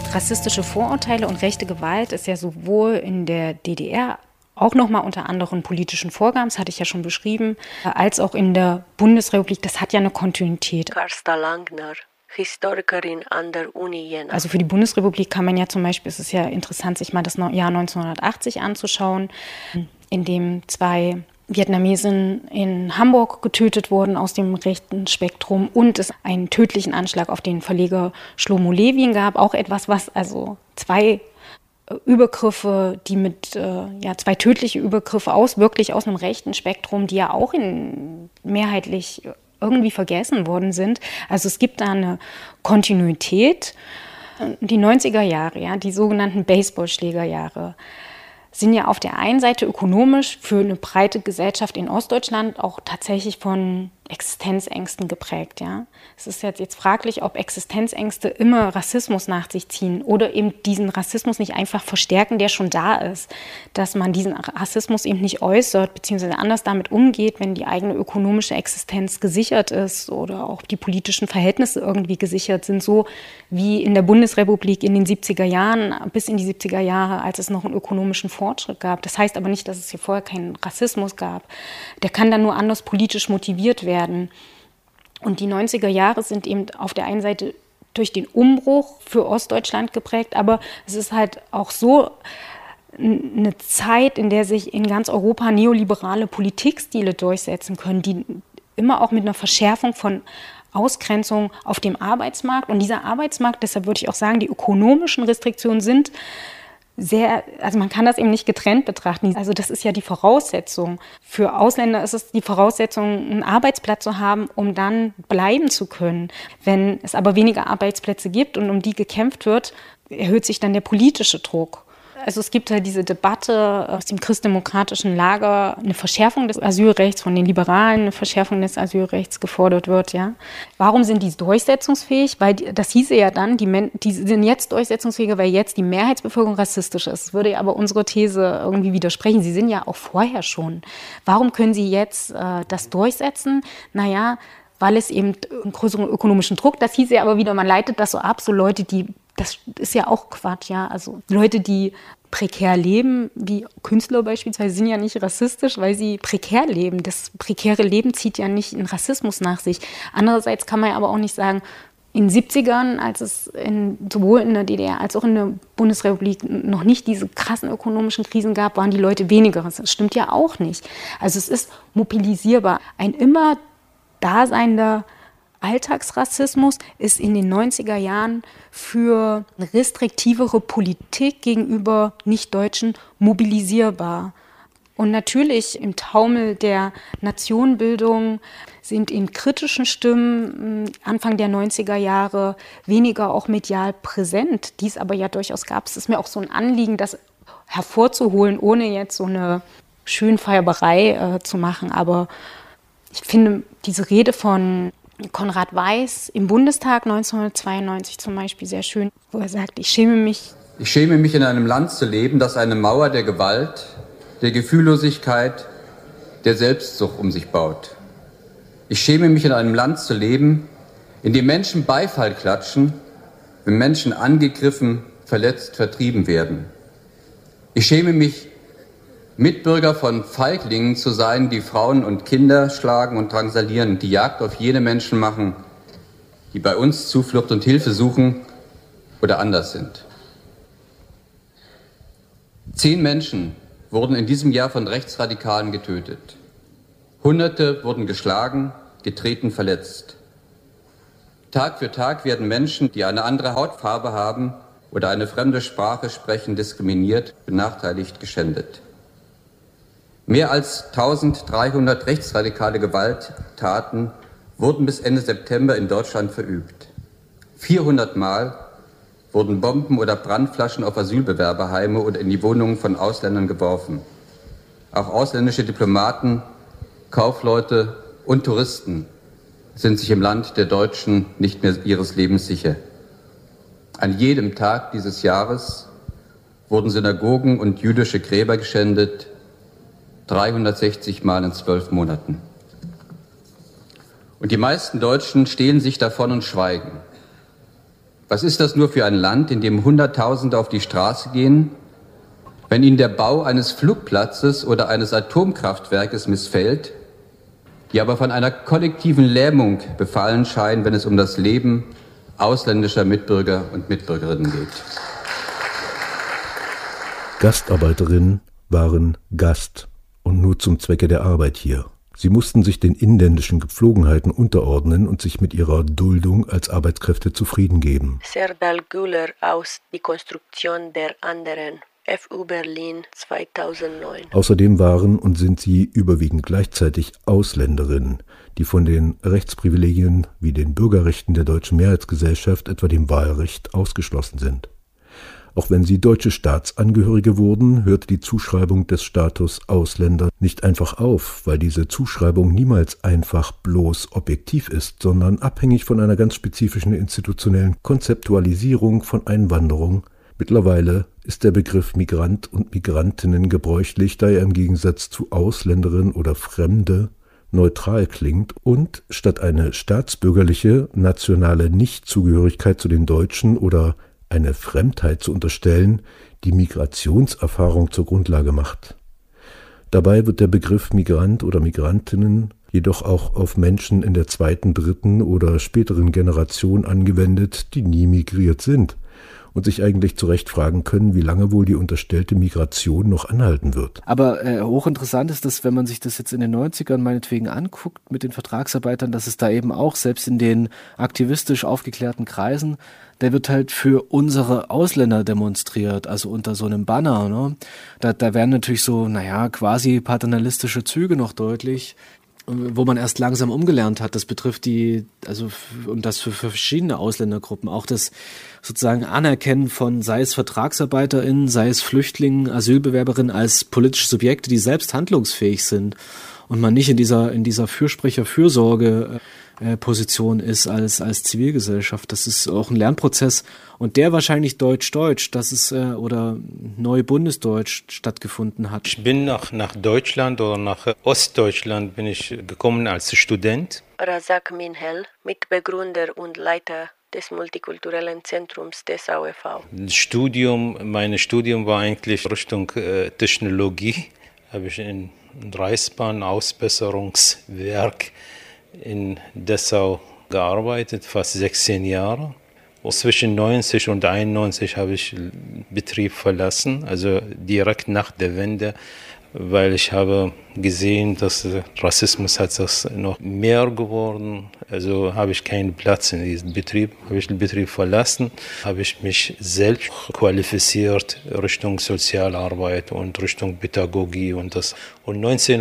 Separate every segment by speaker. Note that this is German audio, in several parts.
Speaker 1: Rassistische Vorurteile und rechte Gewalt ist ja sowohl in der DDR auch nochmal unter anderen politischen Vorgaben, das hatte ich ja schon beschrieben, als auch in der Bundesrepublik, das hat ja eine Kontinuität.
Speaker 2: Carsta Langner, Historikerin an der Uni Jena.
Speaker 1: Also für die Bundesrepublik kann man ja zum Beispiel, es ist ja interessant, sich mal das Jahr 1980 anzuschauen, in dem 2 Vietnamesen in Hamburg getötet wurden aus dem rechten Spektrum und es einen tödlichen Anschlag auf den Verleger Shlomo Levin gab. Auch etwas, was also 2 Übergriffe, die mit 2 tödliche Übergriffe wirklich aus einem rechten Spektrum, die ja auch mehrheitlich irgendwie vergessen worden sind. Also es gibt da eine Kontinuität. Die 90er Jahre, ja, die sogenannten Baseballschlägerjahre, sind ja auf der einen Seite ökonomisch für eine breite Gesellschaft in Ostdeutschland auch tatsächlich von Existenzängsten geprägt. Ja. Es ist jetzt fraglich, ob Existenzängste immer Rassismus nach sich ziehen oder eben diesen Rassismus nicht einfach verstärken, der schon da ist. Dass man diesen Rassismus eben nicht äußert, beziehungsweise anders damit umgeht, wenn die eigene ökonomische Existenz gesichert ist oder auch die politischen Verhältnisse irgendwie gesichert sind, so wie in der Bundesrepublik in den 70er Jahren, bis in die 70er Jahre, als es noch einen ökonomischen Fortschritt gab. Das heißt aber nicht, dass es hier vorher keinen Rassismus gab. Der kann dann nur anders politisch motiviert werden. Und die 90er Jahre sind eben auf der einen Seite durch den Umbruch für Ostdeutschland geprägt, aber es ist halt auch so eine Zeit, in der sich in ganz Europa neoliberale Politikstile durchsetzen können, die immer auch mit einer Verschärfung von Ausgrenzung auf dem Arbeitsmarkt. Und dieser Arbeitsmarkt, deshalb würde ich auch sagen, die ökonomischen Restriktionen sind also man kann das eben nicht getrennt betrachten. Also das ist ja die Voraussetzung. Für Ausländer ist es die Voraussetzung, einen Arbeitsplatz zu haben, um dann bleiben zu können. Wenn es aber weniger Arbeitsplätze gibt und um die gekämpft wird, erhöht sich dann der politische Druck. Also es gibt halt diese Debatte aus dem christdemokratischen Lager, eine Verschärfung des Asylrechts, von den Liberalen eine Verschärfung des Asylrechts gefordert wird. Ja. Warum sind die durchsetzungsfähig? Weil das hieße ja dann, die sind jetzt durchsetzungsfähiger, weil jetzt die Mehrheitsbevölkerung rassistisch ist. Das würde ja aber unsere These irgendwie widersprechen. Sie sind ja auch vorher schon. Warum können sie jetzt das durchsetzen? Naja, weil es eben einen größeren ökonomischen Druck, das hieße ja aber wieder, man leitet das so ab, so Leute, das ist ja auch Quatsch, ja, also Leute, die prekär leben, wie Künstler beispielsweise, sind ja nicht rassistisch, weil sie prekär leben. Das prekäre Leben zieht ja nicht einen Rassismus nach sich. Andererseits kann man ja aber auch nicht sagen, in den 70ern, als es sowohl in der DDR als auch in der Bundesrepublik noch nicht diese krassen ökonomischen Krisen gab, waren die Leute weniger rassistisch. Das stimmt ja auch nicht. Also es ist mobilisierbar. Ein immer daseinender Alltagsrassismus ist in den 90er Jahren für eine restriktivere Politik gegenüber Nichtdeutschen mobilisierbar. Und natürlich im Taumel der Nationenbildung sind in kritischen Stimmen Anfang der 90er Jahre weniger auch medial präsent, die es aber ja durchaus gab. Es ist mir auch so ein Anliegen, das hervorzuholen, ohne jetzt so eine Schönfeierberei zu machen. Aber ich finde diese Rede von Konrad Weiß im Bundestag 1992 zum Beispiel sehr schön, wo er sagt, ich schäme mich,
Speaker 3: in einem Land zu leben, das eine Mauer der Gewalt, der Gefühllosigkeit, der Selbstsucht um sich baut. Ich schäme mich, in einem Land zu leben, in dem Menschen Beifall klatschen, wenn Menschen angegriffen, verletzt, vertrieben werden. Ich schäme mich, Mitbürger von Feiglingen zu sein, die Frauen und Kinder schlagen und drangsalieren, die Jagd auf jene Menschen machen, die bei uns Zuflucht und Hilfe suchen oder anders sind. 10 Menschen wurden in diesem Jahr von Rechtsradikalen getötet. Hunderte wurden geschlagen, getreten, verletzt. Tag für Tag werden Menschen, die eine andere Hautfarbe haben oder eine fremde Sprache sprechen, diskriminiert, benachteiligt, geschändet. Mehr als 1300 rechtsradikale Gewalttaten wurden bis Ende September in Deutschland verübt. 400 Mal wurden Bomben oder Brandflaschen auf Asylbewerberheime oder in die Wohnungen von Ausländern geworfen. Auch ausländische Diplomaten, Kaufleute und Touristen sind sich im Land der Deutschen nicht mehr ihres Lebens sicher. An jedem Tag dieses Jahres wurden Synagogen und jüdische Gräber geschändet, 360 Mal in 12 Monaten. Und die meisten Deutschen stehlen sich davon und schweigen. Was ist das nur für ein Land, in dem Hunderttausende auf die Straße gehen, wenn ihnen der Bau eines Flugplatzes oder eines Atomkraftwerkes missfällt, die aber von einer kollektiven Lähmung befallen scheinen, wenn es um das Leben ausländischer Mitbürger und Mitbürgerinnen geht.
Speaker 4: Gastarbeiterinnen waren Gast und nur zum Zwecke der Arbeit hier. Sie mussten sich den inländischen Gepflogenheiten unterordnen und sich mit ihrer Duldung als Arbeitskräfte zufrieden geben.
Speaker 2: Serdal Güler aus Die Konstruktion der anderen. FU Berlin 2009.
Speaker 4: Außerdem waren und sind sie überwiegend gleichzeitig Ausländerinnen, die von den Rechtsprivilegien wie den Bürgerrechten der deutschen Mehrheitsgesellschaft, etwa dem Wahlrecht, ausgeschlossen sind. Auch wenn sie deutsche Staatsangehörige wurden, hörte die Zuschreibung des Status Ausländer nicht einfach auf, weil diese Zuschreibung niemals einfach bloß objektiv ist, sondern abhängig von einer ganz spezifischen institutionellen Konzeptualisierung von Einwanderung. Mittlerweile ist der Begriff Migrant und Migrantinnen gebräuchlich, da er im Gegensatz zu Ausländerin oder Fremde neutral klingt und statt eine staatsbürgerliche, nationale Nichtzugehörigkeit zu den Deutschen oder eine Fremdheit zu unterstellen, die Migrationserfahrung zur Grundlage macht. Dabei wird der Begriff Migrant oder Migrantinnen jedoch auch auf Menschen in der zweiten, dritten oder späteren Generation angewendet, die nie migriert sind und sich eigentlich zu Recht fragen können, wie lange wohl die unterstellte Migration noch anhalten wird.
Speaker 5: Aber hochinteressant ist das, wenn man sich das jetzt in den 90ern meinetwegen anguckt mit den Vertragsarbeitern, dass es da eben auch, selbst in den aktivistisch aufgeklärten Kreisen, der wird halt für unsere Ausländer demonstriert, also unter so einem Banner. Ne? Da werden natürlich so, quasi paternalistische Züge noch deutlich, wo man erst langsam umgelernt hat. Das betrifft und das für verschiedene Ausländergruppen. Auch das sozusagen Anerkennen von, sei es VertragsarbeiterInnen, sei es Flüchtlingen, Asylbewerberinnen als politische Subjekte, die selbst handlungsfähig sind und man nicht in dieser Fürsprecher-Fürsorge Position ist als Zivilgesellschaft. Das ist auch ein Lernprozess und der wahrscheinlich deutsch-deutsch, oder neu-bundesdeutsch stattgefunden hat.
Speaker 6: Ich bin nach Deutschland oder nach Ostdeutschland bin ich gekommen als Student.
Speaker 2: Razak Minhel, Mitbegründer und Leiter des Multikulturellen Zentrums Dessau e.V.
Speaker 6: Mein Studium war eigentlich Richtung Technologie. Habe ich in Reichsbahn Ausbesserungswerk in Dessau gearbeitet, fast 16 Jahre. Zwischen 90 und 91 habe ich den Betrieb verlassen, also direkt nach der Wende, weil ich habe gesehen, dass Rassismus hat das noch mehr geworden. Also habe ich keinen Platz in diesem Betrieb, habe ich den Betrieb verlassen, habe ich mich selbst qualifiziert Richtung Sozialarbeit und Richtung Pädagogie und das. Und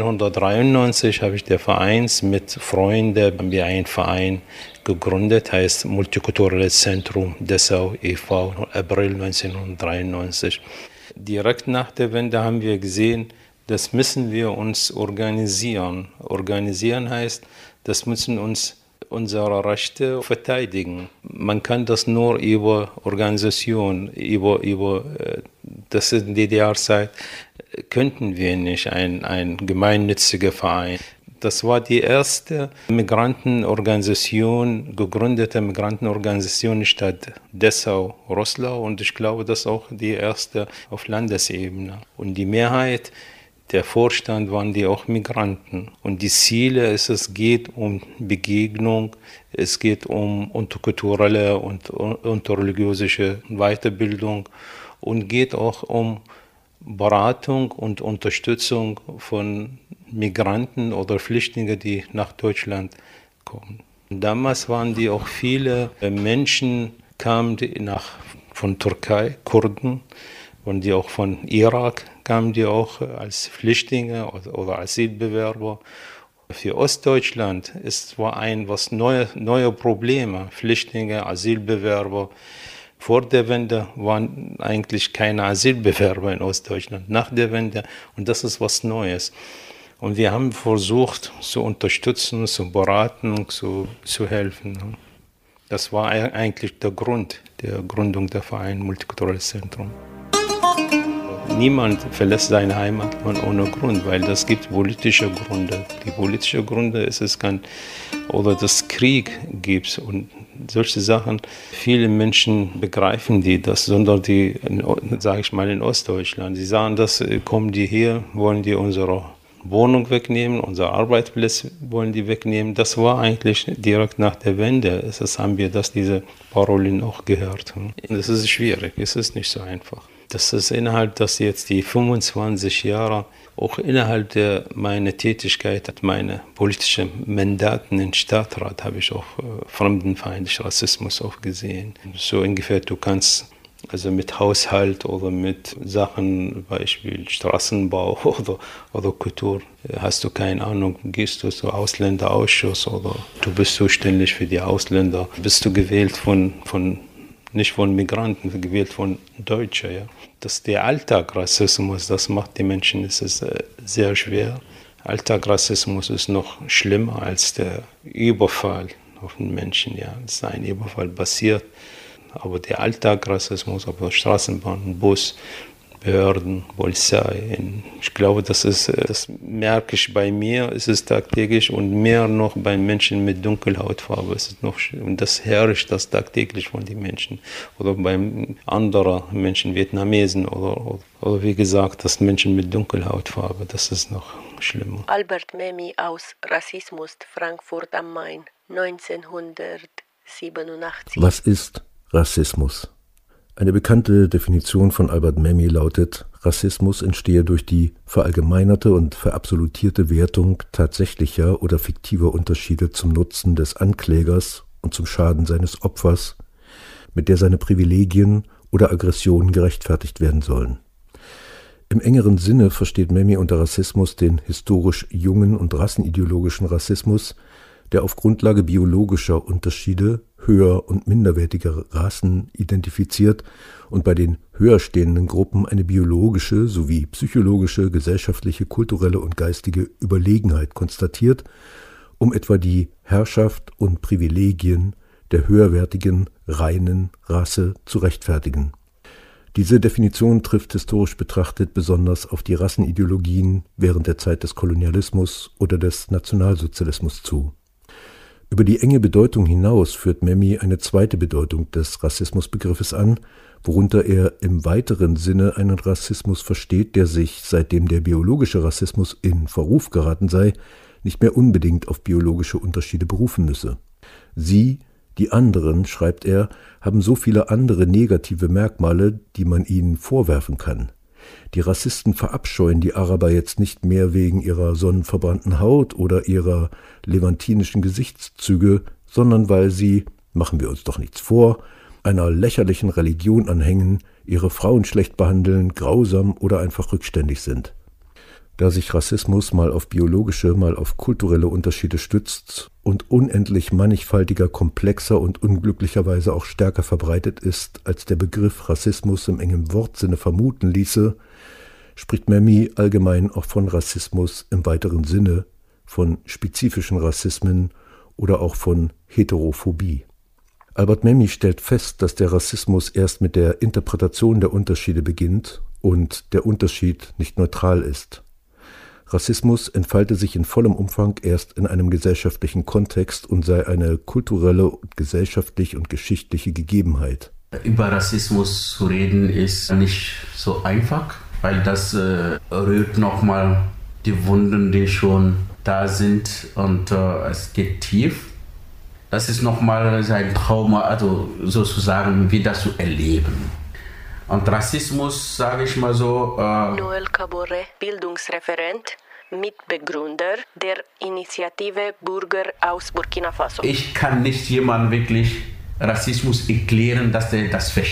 Speaker 6: 1993 habe ich mit Freunden haben wir einen Verein gegründet, heißt Multikulturelles Zentrum Dessau e.V. April 1993. Direkt nach der Wende haben wir gesehen, das müssen wir uns organisieren. Organisieren heißt, das müssen uns unsere Rechte verteidigen. Man kann das nur über Organisation, das in der DDR-Zeit könnten wir nicht, ein gemeinnütziger Verein. Das war die erste gegründete Migrantenorganisation in der Stadt Dessau-Roßlau und ich glaube, das ist auch die erste auf Landesebene. Und die Mehrheit der Vorstand waren die auch Migranten. Und die Ziele es geht um Begegnung, es geht um interkulturelle und interreligiöse Weiterbildung und geht auch um Beratung und Unterstützung von Migranten oder Flüchtlingen, die nach Deutschland kommen. Damals waren die auch viele Menschen, kamen von Türkei, Kurden, und die auch von Irak kamen die auch als Flüchtlinge oder Asylbewerber. Für Ostdeutschland war neue Probleme, Flüchtlinge, Asylbewerber. Vor der Wende waren eigentlich keine Asylbewerber in Ostdeutschland, nach der Wende, und das ist was Neues. Und wir haben versucht zu unterstützen, zu beraten, zu helfen. Das war eigentlich der Grund der Gründung der Verein Multikulturelles Zentrum. Niemand verlässt seine Heimat ohne Grund, weil das gibt politische Gründe. Die politischen Gründe ist es kann, oder dass Krieg gibt und solche Sachen. Viele Menschen begreifen das, sondern die, sage ich mal, in Ostdeutschland. Sie sagen, das kommen die hier, wollen die unsere Wohnung wegnehmen, unser Arbeitsplatz wollen die wegnehmen. Das war eigentlich direkt nach der Wende. Das haben wir diese Parolen auch gehört. Das ist schwierig, es ist nicht so einfach. Das ist innerhalb, dass jetzt die 25 Jahre, auch innerhalb meiner Tätigkeit, meine politischen Mandaten im Stadtrat, habe ich auch fremdenfeindlichen Rassismus auch gesehen. So ungefähr, du kannst also mit Haushalt oder mit Sachen, Beispiel Straßenbau oder Kultur, hast du keine Ahnung, gehst du zum Ausländerausschuss oder du bist zuständig für die Ausländer, bist du gewählt nicht von Migranten, gewählt von Deutschen. Ja. Das der Alltagsrassismus, das macht die Menschen, es ist sehr schwer. Alltagsrassismus ist noch schlimmer als der Überfall auf den Menschen. Ja. Es ist ein Überfall passiert. Aber der Alltagsrassismus auf der Straßenbahn, Bus, Behörden, Polizei, ich glaube, das merke ich bei mir, es ist tagtäglich und mehr noch bei Menschen mit Dunkelhautfarbe. Es ist noch, und das herrscht das tagtäglich von den Menschen. Oder bei anderen Menschen, Vietnamesen oder wie gesagt, das Menschen mit Dunkelhautfarbe, das ist noch schlimmer.
Speaker 2: Albert Memmi aus Rassismus, Frankfurt am Main, 1987.
Speaker 4: Was ist Rassismus? Eine bekannte Definition von Albert Memmi lautet: Rassismus entstehe durch die verallgemeinerte und verabsolutierte Wertung tatsächlicher oder fiktiver Unterschiede zum Nutzen des Anklägers und zum Schaden seines Opfers, mit der seine Privilegien oder Aggressionen gerechtfertigt werden sollen. Im engeren Sinne versteht Memmi unter Rassismus den historisch jungen und rassenideologischen Rassismus, der auf Grundlage biologischer Unterschiede höher- und minderwertiger Rassen identifiziert und bei den höher stehenden Gruppen eine biologische sowie psychologische, gesellschaftliche, kulturelle und geistige Überlegenheit konstatiert, um etwa die Herrschaft und Privilegien der höherwertigen, reinen Rasse zu rechtfertigen. Diese Definition trifft historisch betrachtet besonders auf die Rassenideologien während der Zeit des Kolonialismus oder des Nationalsozialismus zu. Über die enge Bedeutung hinaus führt Memmi eine zweite Bedeutung des Rassismusbegriffes an, worunter er im weiteren Sinne einen Rassismus versteht, der sich, seitdem der biologische Rassismus in Verruf geraten sei, nicht mehr unbedingt auf biologische Unterschiede berufen müsse. Sie, die anderen, schreibt er, haben so viele andere negative Merkmale, die man ihnen vorwerfen kann. Die Rassisten verabscheuen die Araber jetzt nicht mehr wegen ihrer sonnenverbrannten Haut oder ihrer levantinischen Gesichtszüge, sondern weil sie, machen wir uns doch nichts vor, einer lächerlichen Religion anhängen, ihre Frauen schlecht behandeln, grausam oder einfach rückständig sind. Da sich Rassismus mal auf biologische, mal auf kulturelle Unterschiede stützt und unendlich mannigfaltiger, komplexer und unglücklicherweise auch stärker verbreitet ist, als der Begriff Rassismus im engen Wortsinne vermuten ließe, spricht Memmi allgemein auch von Rassismus im weiteren Sinne, von spezifischen Rassismen oder auch von Heterophobie. Albert Memmi stellt fest, dass der Rassismus erst mit der Interpretation der Unterschiede beginnt und der Unterschied nicht neutral ist. Rassismus entfalte sich in vollem Umfang erst in einem gesellschaftlichen Kontext und sei eine kulturelle, gesellschaftliche und geschichtliche Gegebenheit.
Speaker 7: Über Rassismus zu reden ist nicht so einfach, weil das rührt nochmal die Wunden, die schon da sind und es geht tief. Das ist nochmal sein Trauma, also sozusagen wieder zu erleben. Und Rassismus, sage ich mal so...
Speaker 2: Noel Kabore, Bildungsreferent, Mitbegründer der Initiative Bürger aus Burkina Faso.
Speaker 7: Ich kann nicht jemandem wirklich Rassismus erklären, dass der das versteht.